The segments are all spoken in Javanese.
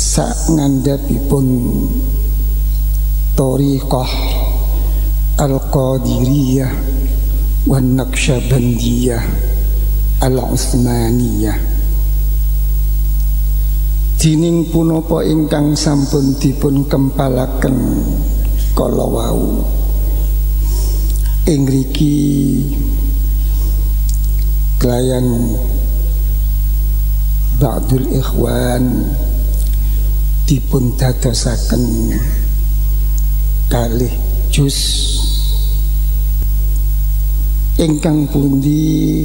sak ngandhapipun thariqah Al-Qadiriyah wan Naqsyabandiyah Al-Utsmaniyah. Dining punapa ingkang sampun dipun kempalaken kala wau ing mriki kelayan ba'dul ikhwan dipun dadosaken kalih juz ingkang pundi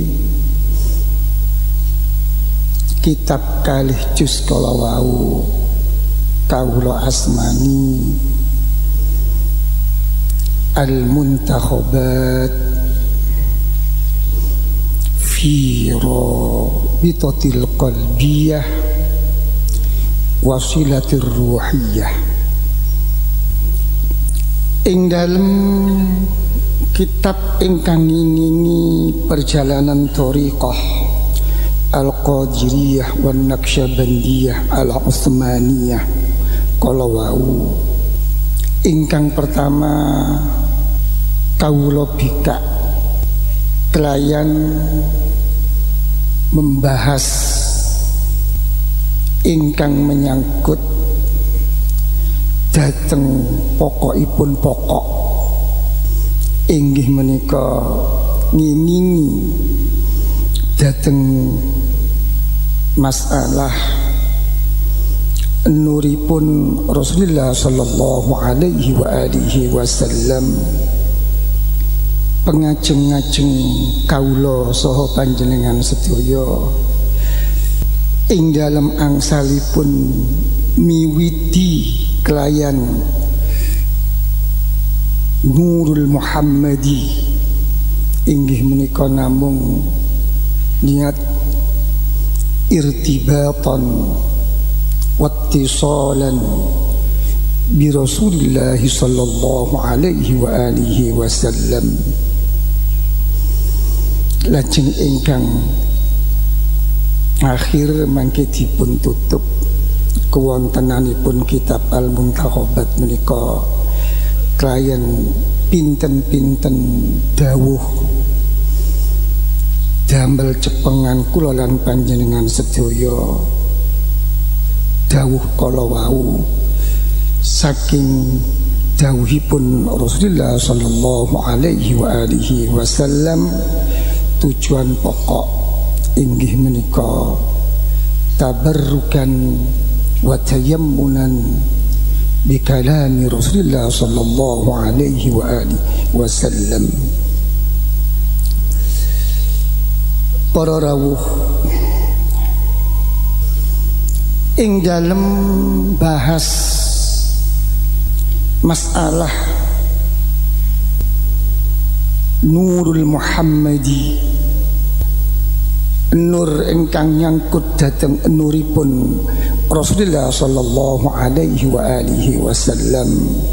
kitab kalih juz kala wau kawula asmani Al-Muntakhabat fi rabitatil qalbiyah wasilatir ruhiyah. Ing dalem kitab ingkang ngingingi perjalanan thariqah Al-Qadiriyah wan Naqsyabandiyah Al-Utsmaniyah kala wau ingkang pertama kawula bikak kelayan membahas ingkang menyangkut dhateng pokokipun pokok inggih menika ngingingi dhateng masalah nuripun Rasulullah sallallahu alaihi wa alihi wasallam, pengajeng-ajeng kawula saha panjenengan sedaya ing dalem angsalipun miwiti kelayan Nurul Muhammadi inggih menika namung niat irtibatan wattisalan bi Rasulillah sallallahu alaihi wa alihi wasallam. Lajeng ingkang akhir mangke dipun tutup kewontenanipun kitab Al-Muntakhabat menika kelayan pinten-pinten dawuh damel cepengan kula lan panjenengan sedaya dawuh kala wau saking dawuhipun Rasulullah sallallahu alaihi wa alihi wasallam. Tujuan pokok inggih menika tabarrukan wa tayammunan bi kalami Rasulullah sallallahu alaihi wa alihi wasallam. Para rawuh ing dalem bahas masalah Nurul Muhammadi, nur ingkang nyangkut dhateng nuripun Rasulullah sallallahu alaihi wa alihi wasallam.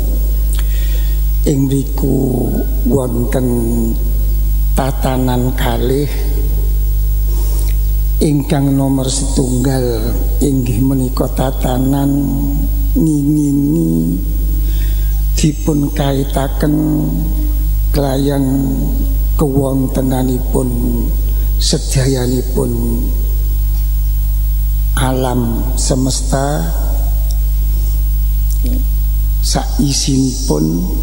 Ing mriku wonten tatanan kalih ingkang nomor setunggal inggih menika tatanan ngingingi dipun kaitaken kelayan kewontenanipun sedayanipun alam semesta saisinipun.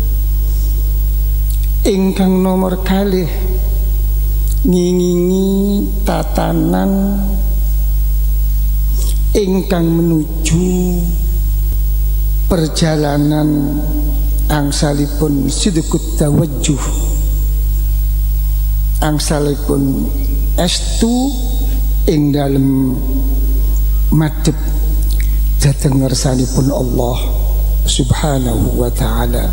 Ingkang nomor kalih ngingingi tatanan ingkang menuju perjalanan angsalipun sidqut tawajjuh, angsalipun estu ing dalem madhep dhateng ngersanipun Allah subhanahu wa ta'ala.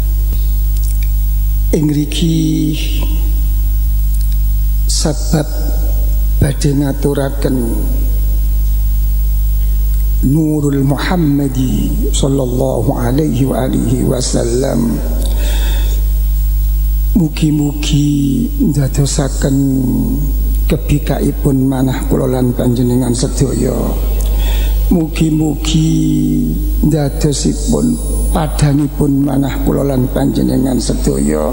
Ing mriki sebab badhe ngaturaken Nurul Muhammadi sallallahu alaihi wa alihi wasallam, mugi-mugi ndadosaken kebikaipun manah kula lan panjenengan sedaya mugi-mugi ndadosipun padanipun manah kula lan panjenengan sedaya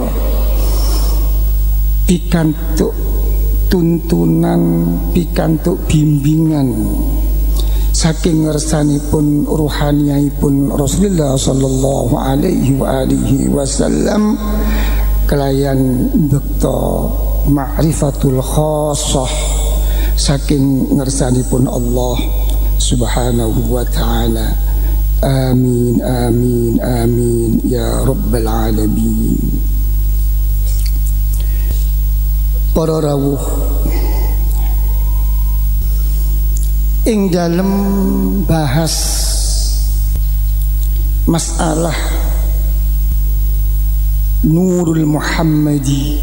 pikantuk tuntunan, pikantuk bimbingan saking ngersanipun ruhaniyaipun Rasulullah sallallahu alaihi wa alihi wasallam kelayan bekto ma'rifatul khassah saking ngersanipun Allah subhanahu wa ta'ala. Amin amin amin ya rabbal alamin. Para rawuh, ing dalem bahas masalah Nurul Muhammadi,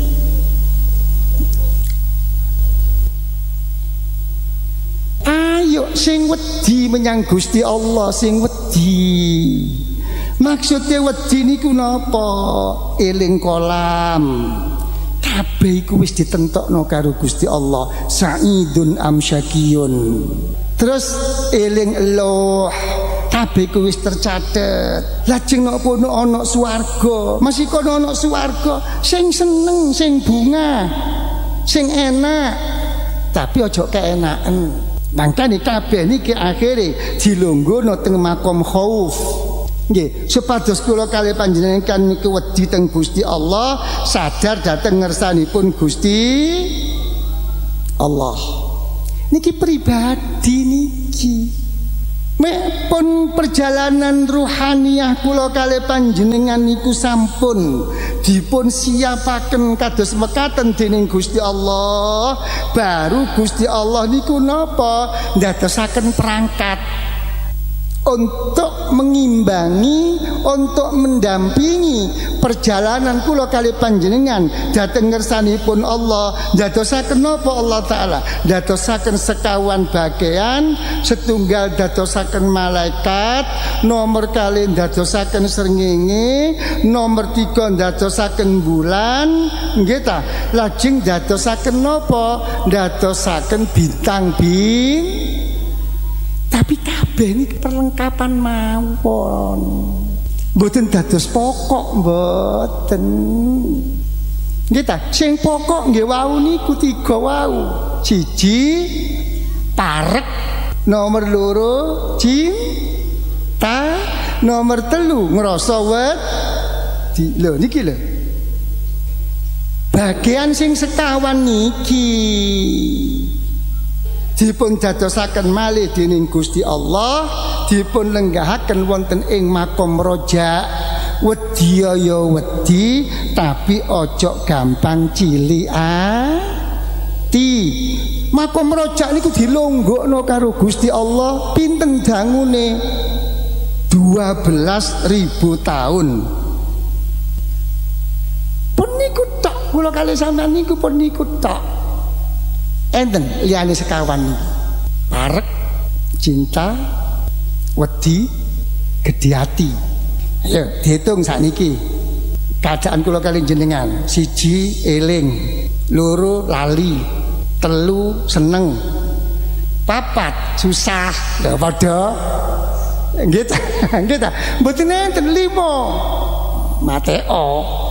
ayo sing wedi menyang Gusti Allah, sing wedi. Maksudnya wedi niku napa? Eling kolam kabeh iku wis ditentokno karo Gusti Allah, sa'idun am syakiyun. Terus eling eluh kabeh iku wis tercatet. Lajeng napa ana swarga, masih kono ana swarga sing seneng, sing bunga, sing enak, tapi aja keenaken. Mangkane kabeh niki akhire dilonggono teng makom khauf. Nggih, supados kula kalih panjenengan niku wedi teng Gusti Allah, sadar dhateng ngersanipun Gusti Allah. Niki pribadi niki. Mepun perjalanan ruhaniyah kula kalih panjenengan niku sampun dipun siapaken kados mekaten dening Gusti Allah. Baru Gusti Allah niku napa? Ndadosaken perangkat untuk mengimbangi, untuk mendampingi perjalanan kula kali panjenengan dhateng ngersanipun Allah. Dadosaken napa Allah taala? Dadosaken sekawan bagian, setunggal dadosaken malaikat, nomor kali dadosaken srengenge, nomor 3 dadosaken bulan, nggih ta? Lajeng dadosaken napa? Dadosaken bintang tapi kabeh ini perlengkapan mawon, mboten dados pokok, mboten. Nggih ta, sing pokok nggih wau niku 3 wau. 1 parek, nomor 2 cinta, nomor 3 ngrasa wedi. Lho niki lho. Bagian sing sekawan niki dipun dadosaken malih dening Gusti Allah, dipun lenggahaken wonten ing makom roja. Wedi ya wedi, tapi ojo gampang cilik ati. Makom roja niku dilonggokno karo Gusti Allah pinten dangune? 12.000 tahun. Pun niku tok kula kalih sampeyan niku pun niku tok. Enten liyane sekawan niku. Parek, cinta, wedi, gedhe ati. Ayo diitung sakniki. Keadaan kula kali jenengan, 1 eling, 2 lali, 3 seneng, 4 susah. Lha padha nggih ta? Nggih ta? Mboten enten 5 mateo.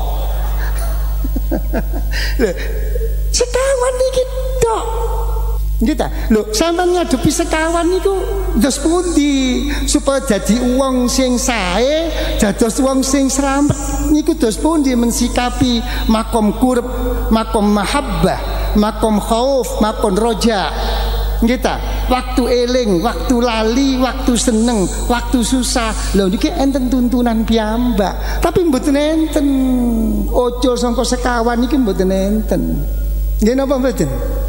Sekawan niki tok. Nggih ta? Lho, sampeyan ngadepi sekawan niku dos pundi supaya dadi wong sing sae, dados wong sing slamet niku dos pundi mensikapi makom qurb, makom mahabbah, makom khauf, makom roja. Nggih ta? Waktu eling, waktu lali, waktu seneng, waktu susah. Lho niki enten tuntunan piyambak, tapi mboten enten. Ojo sangka sekawan niki mboten enten. Nggih napa mboten?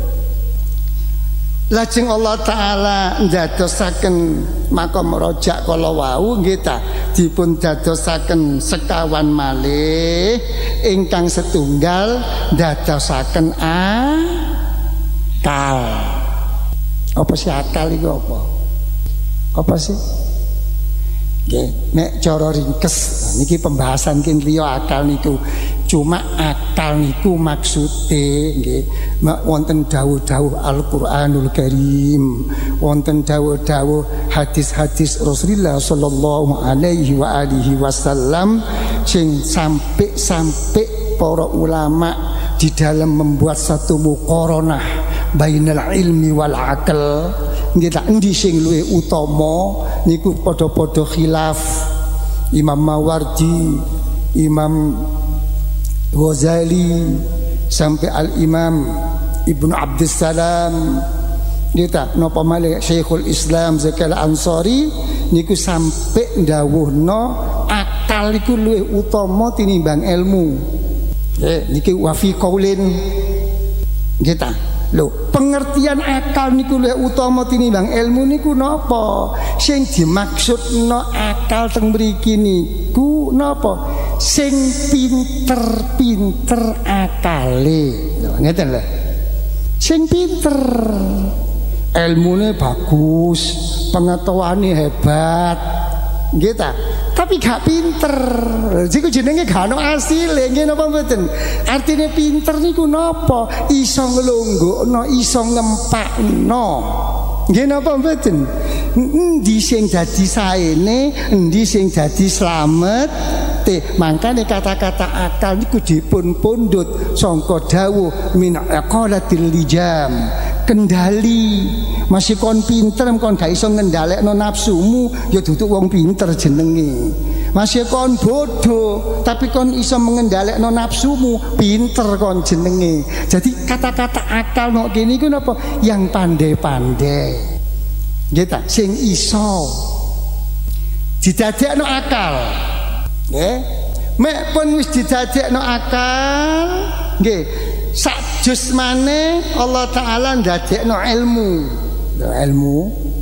Lajeng Allah taala ndadosaken makom rojak kala wau nggih ta, dipun dadosaken sekawan malih ingkang setunggal dadosaken akal. Apa sih akal iku apa? Apa sih? Nggih, nek cara ringkes niki pembahasan kin liya akal niku. Cuma akal niku maksude nggih wonten dawuh-dawuh Al-Qur'anul Karim, wonten dawuh-dawuh hadis-hadis Rasulullah sallallahu alaihi wa alihi wasallam sing sampai para ulama di dalam membuat satu muqaranah bainal ilmi wal akal. Nggih tak endi sing luwih utama niku padha-padha khilaf. Imam Mawardi, Imam Ghazali sampai Al-Imam Ibnu Abdussalam kita napa malih Syekhul Islam Zakal Ansari niku sampai ndawuhna akal iku luwih utama tinimbang ilmu. Niki wa fi qaulin kita lho, pengertian akal niku luwih utama tinimbang ilmu niku napa? Sing dimaksudna akal teng mriki niku napa? Sing pinter-pinter akale. Lho ngeten lho. Sing pinter. Ilmune bagus, pengetahuane hebat. Nggih ta? Tapi gak pinter. Jiku jenenge gak ono asile, nggih napa mboten? Artine pinter niku napa? Iso nglonggokno, iso ngempakno. Nggih napa mboten? Endi sing dadi saene, endi sing dadi slamet. Makane kata-kata akal niku dipun pundhut sangka dawuh min aqalatil lijam. Kendali. Masih kon pinter kon gak iso ngendhalekno nafsumu ya duduk wong pinter jenenge. Masih kon bodoh tapi kon iso mengendhalekno nafsumu pinter kon jenenge. Jadi kata-kata akal nok kene iku napa? Yang pandai-pandai. Nggih ta, sing iso didadekno akal. Nggih. Mek pun wis didadekno akal, nggih. Sak jus maneh Allah Ta'ala ndadekno ilmu. Ilmu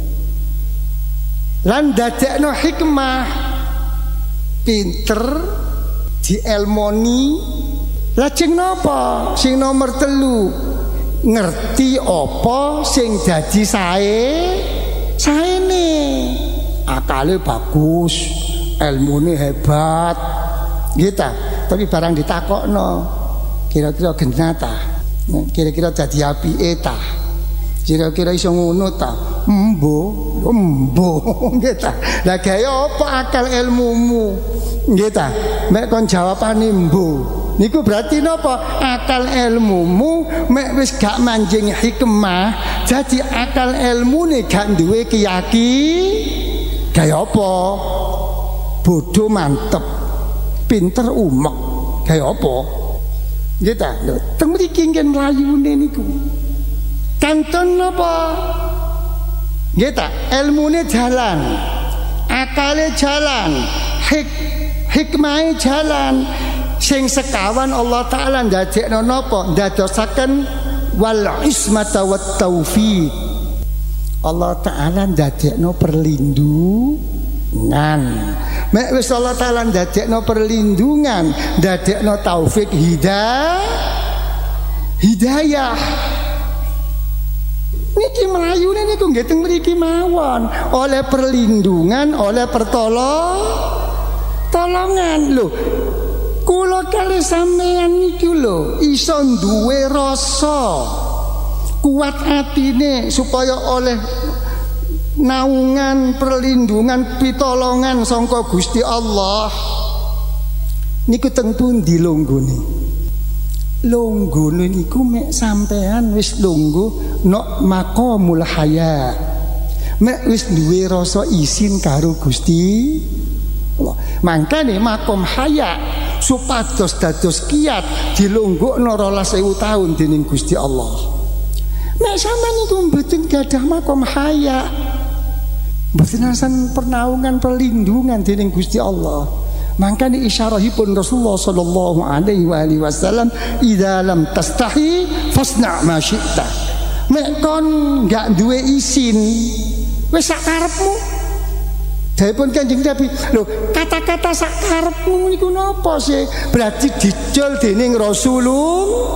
lan ndadekno hikmah, pinter dielmoni. Lajeng napa? Sing nomor 3 ngerti apa sing dadi saene. Akale bagus, ilmune hebat. Nggih ta? Tapi barang ditakokno kira-kira genata, kira-kira dadi apike ta, kira-kira iso ngono ta, embo nggih ta. Lah gawe apa akal ilmumu, nggih ta? Mek kon jawabane embo niku berarti napa? Akal ilmumu mek wis gak manjing hikmah, jadi akal ilmune gak duwe keyakinan. Gawe apa? Bodoh mantep, pinter umek, gawe apa? Nggih ta? Lho, teng mriki ngen mlayune niku. Kanton napa? Nggih ta? Ilmune jalan, akale jalan, hikmahe jalan. Sing sekawan Allah Ta'ala ndadekno napa? Ndadosaken wal ismata wat taufiq. Allah Ta'ala ndadekno perlindungan. Mek wis Allah Ta'ala ndadekno perlindungan, ndadekno taufik hidayah. Niki melayune niku nggih teng mriki mawon, oleh perlindungan, oleh pertolongan. Lho, kula kali sampeyan niku lho iso duwe rasa kuat atine supaya oleh naungan, perlindungan, pitolongan sangka Gusti Allah niku teng pundi longgone? Longgone niku mek sampean wis lungguh nok maqamul haya, mek wis duwe rasa isin karo Gusti Allah. Mangkane makom haya supados dados kiat dilunggukno 12.000 taun dening Gusti Allah. Nek sampean niku mboten gadah makom haya, mboten asan pernaungan perlindungan dening Gusti Allah. Mangkane isyarahipun Rasulullah sallallahu alaihi wasallam, "Idza lam tastahi fasna' ma syi'ta." Nek kon gak duwe isin, wis sak karepmu. Daipun Kanjeng Nabi, lho, kata-kata sak karepmu niku napa sih? Berarti dijol dening Rasulullah.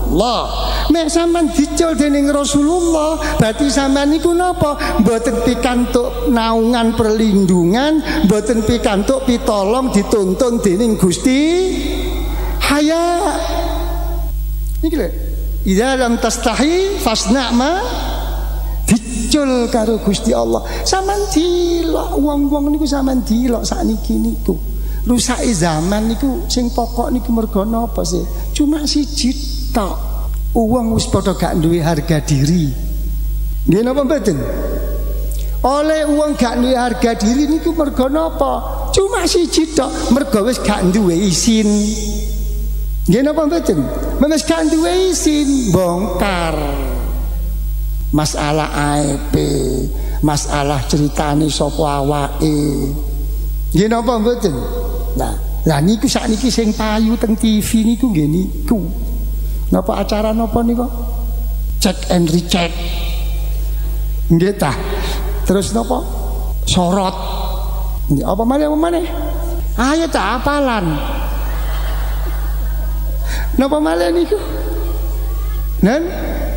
Allah. Nek sampean dicul dening Rasulullah, berarti sampean niku napa? Mboten pikantuk naungan perlindungan, mboten pikantuk pitolong dituntun dening Gusti haya. Niki lho. Idza lam tastahi fasna' ma dicul karo Gusti Allah. Sampean dilok wong-wong niku sampean dilok sakniki niku. Rusake zaman niku sing pokok niku mergo napa sih? Cuma siji tok. Uang wis padha gak duwe harga diri. Nggih napa mboten? Oleh uang gak duwe harga diri niku mergo napa? Cuma siji tok, mergo wis gak duwe isin. Nggih napa mboten? Wis gak duwe isin, bongkar. Masalah aib, masalah ceritane sapa awake. Nggih napa mboten? Nah, lah niku sakniki sing payu teng TV niku nggih niku. Napa acara napa niku? Check and recheck. Nggih ta. Terus napa? Sorot. Nggih apa maneh? Ayo ta apalan. Napa malih niku? Nen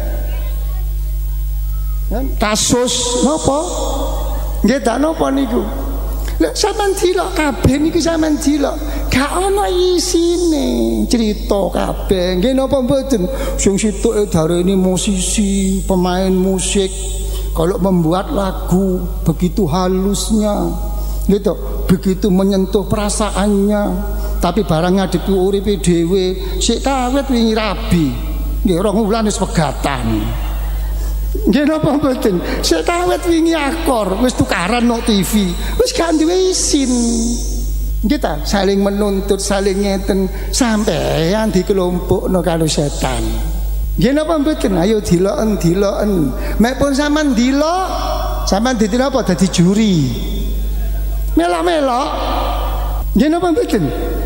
kasus napa? Nggih ta napa niku? Lek sampean dilok kabeh niku sampean dilok, gak ana isine, cerita kabeh. Nggih napa mboten? Sing situke darene musisi, pemain musik, kalau membuat lagu begitu halusnya, gitu, begitu menyentuh perasaannya. Tapi barang ngadepi uripe dhewe, sik kawit wingi rabi. Nggih 2 wulan wis pegatan. Nggih napa mboten? Sik kawit wingi akor, wis tukaran no TV. Wis gak duwe isin. Nggih ta, saling menuntut, saling ngeten sampean dikelompokno karo setan. Nggih napa mboten? Ayo diloken. Mek pun sampean dilok, sampean dadi apa? Dadi juri. Melok-melok. Nggih napa mboten?